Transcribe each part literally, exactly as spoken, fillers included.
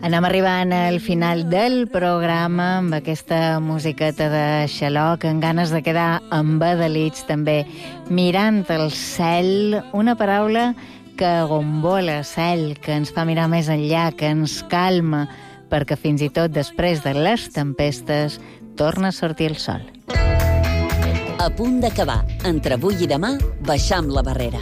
Anem arribant al final del programa amb aquesta musiqueta de xaloc, amb ganes de quedar embadalits també, mirant el cel, una paraula que gombola cel, que ens fa mirar més enllà, que ens calma, perquè fins i tot després de les tempestes torna a sortir el sol. A punt d'acabar. Entre avui i demà, baixam la barrera.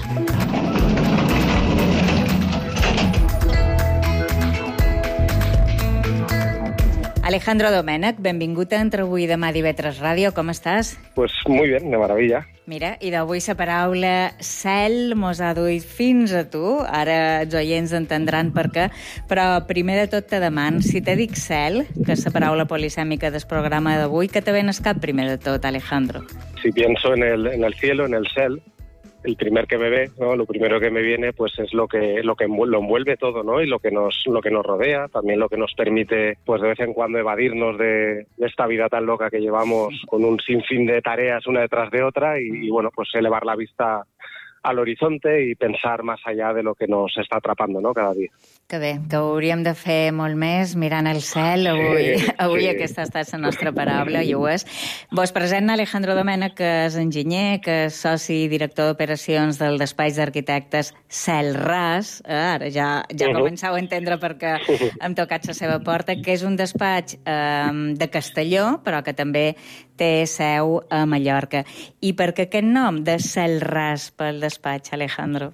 Alejandro Domènech, benvingut a Entre avui i demà d'Ivetres Ràdio. Com estàs? Pues muy bien, de maravilla. Mira, i d'avui la paraula cel mos ha duit fins a tu. Ara els oients entendran per què. Però primer de tot te deman, si te dic cel, que és la paraula polisèmica del programa d'avui, què te ven al cap primer de tot, Alejandro? Si pienso en el, en el cielo, en el cel, el primer que me ve, ¿no? Lo primero que me viene, pues es lo que lo que lo envuelve todo, ¿no? Y lo que nos lo que nos rodea, también lo que nos permite, pues de vez en cuando evadirnos de, de esta vida tan loca que llevamos con un sinfín de tareas una detrás de otra y, y bueno, pues elevar la vista al horizonte y pensar más allá de lo que nos está atrapando, ¿no? Cada dia. Que bé, que ho hauríem de fer molt més mirant el cel. Avui, sí, avui sí. Aquesta ha estat la nostra paraula i ho és. Vos present Alejandro Domènech, que és enginyer, que és soci i director d'operacions del despatx d'arquitectes Celràs. Eh, ara ja, ja uh-huh. començau a entendre perquè hem tocat la seva porta, que és un despatx eh, de Castelló, però que també té seu a Mallorca. I per què aquest nom de Celràs pel despatx, Alejandro?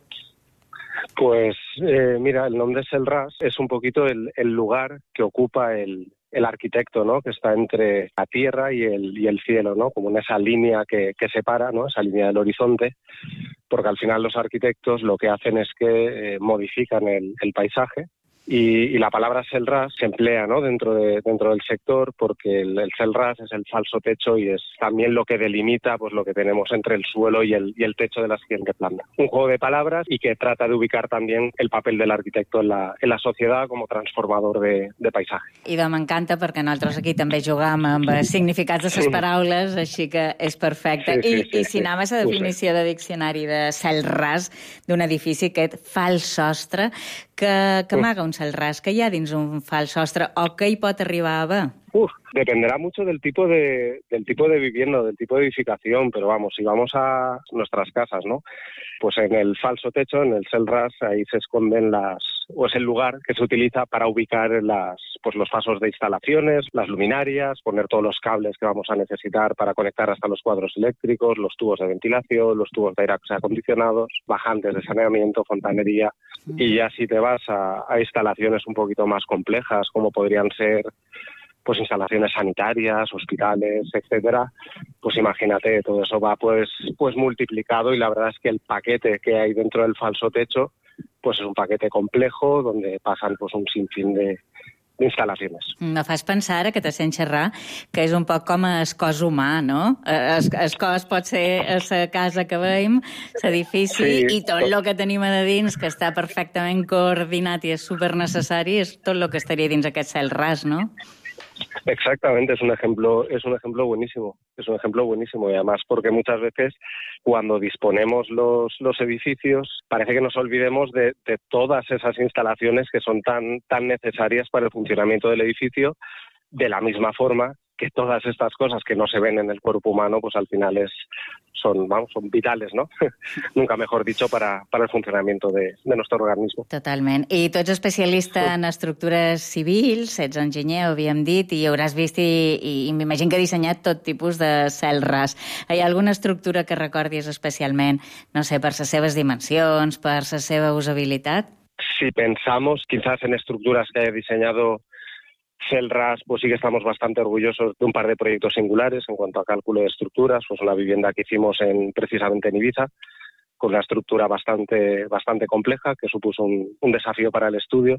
Pues eh, mira, el nombre de Celràs es un poquito el, el lugar que ocupa el, el arquitecto, ¿no? Que está entre la tierra y el, y el cielo, ¿no? Como en esa línea que, que separa, ¿no? Esa línea del horizonte, porque al final los arquitectos lo que hacen es que eh, modifican el, el paisaje. Y, y la palabra Celràs se emplea, ¿no? dentro, de, dentro del sector porque el, el Celràs es el falso techo y es también lo que delimita pues, lo que tenemos entre el suelo y el, y el techo de la siguiente planta. Un juego de palabras y que trata de ubicar también el papel del arquitecto en la, en la sociedad como transformador de, de paisaje. I doncs m'encanta perquè nosaltres aquí també jugam amb significats de les paraules, així que és perfecte. Sí, sí, I, sí, i si sí. anem a la definició de diccionari de cel ras d'un edifici, aquest fals sostre, que, que amaga un cel ras, que hi ha dins un fals sostre o què hi pot arribar a haver? Uf, dependerá mucho del tipo de del tipo de vivienda, del tipo de edificación, pero vamos, si vamos a nuestras casas, ¿no? Pues en el falso techo, en el Celràs, ahí se esconden las, o es el lugar que se utiliza para ubicar las, pues los pasos de instalaciones, las luminarias, poner todos los cables que vamos a necesitar para conectar hasta los cuadros eléctricos, los tubos de ventilación, los tubos de aire acondicionados, bajantes de saneamiento, fontanería, y ya si te vas a, a instalaciones un poquito más complejas, como podrían ser pues instalaciones sanitarias, hospitales, etcétera, pues imagínate, todo eso va pues pues multiplicado y la verdad es que el paquete que hay dentro del falso techo pues es un paquete complejo donde pasan pues un sinfín de instal·lacions. Me fas pensar, que te sent xerrar, que és un poc com el cos humà, no? El, el cos pot ser la casa que veiem, l'edifici, sí, i tot el que tenim a dins, que està perfectament coordinat i és supernecessari, és tot el que estaria dins aquest cel ras, no? Exactamente, es un ejemplo, es un ejemplo buenísimo, es un ejemplo buenísimo y además porque muchas veces cuando disponemos los, los edificios parece que nos olvidemos de, de todas esas instalaciones que son tan, tan necesarias para el funcionamiento del edificio, de la misma forma que todas estas cosas que no se ven en el cuerpo humano, pues al final es, son, vamos, son vitales, ¿no? Nunca mejor dicho, para, para el funcionamiento de, de nuestro organismo. Totalment. I tu ets especialista en estructures civils, ets enginyer, ho havíem dit, i hauràs vist i, i, i m'imagino que ha dissenyat tot tipus de cel ras. Hi ha alguna estructura que recordis especialment, no sé, per les seves dimensions, per la seva usabilitat? Si pensamos quizás en estructuras que haya diseñado Celràs, pues sí que estamos bastante orgullosos de un par de proyectos singulares en cuanto a cálculo de estructuras, pues una vivienda que hicimos en, precisamente en Ibiza, con una estructura bastante, bastante compleja, que supuso un, un desafío para el estudio.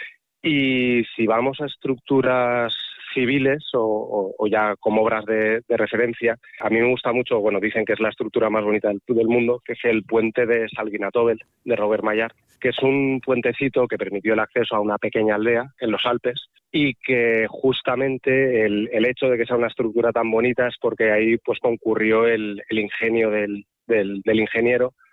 Y si vamos a estructuras civiles o, o, o ya como obras de, de referencia, a mí me gusta mucho, bueno, dicen que es la estructura más bonita del, del mundo, que es el puente de Salguinatobel, de Robert Maillard, que es un puentecito que permitió el acceso a una pequeña aldea en los Alpes y que justamente el, el hecho de que sea una estructura tan bonita es porque ahí pues concurrió el, el ingenio del, del, del ingeniero